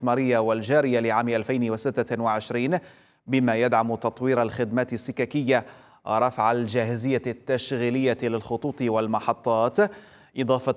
الاستثمارية والجارية لعام 2026 بما يدعم تطوير الخدمات السككية، رفع الجاهزية التشغيلية للخطوط والمحطات، إضافة